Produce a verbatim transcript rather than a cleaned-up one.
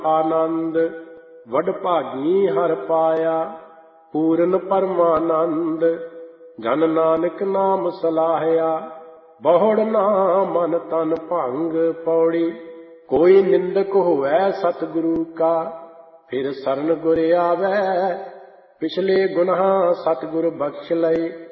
ਆਨੰਦ ਵਡ ਭਾਗੀ ਹਰ ਪਾਇਆ, ਪੂਰਨ ਪਰਮਾਨੰਦ ਜਨ ਨਾਨਕ ਨਾਮ ਸਲਾਹਿਆ। ਬਹੁੜ ਨਾ ਮਨ ਤਨ ਭੰਗ ਪੌੜੀ, ਕੋਈ ਨਿੰਦਕ ਹੋਵੈ ਸਤਿਗੁਰੂ ਕਾ। ਫਿਰ ਸਰਨ ਗੁਰ ਆਵੈ, ਪਿਛਲੇ ਗੁਨਾਹ ਸਤਿਗੁਰ ਬਖਸ਼ ਲਏ।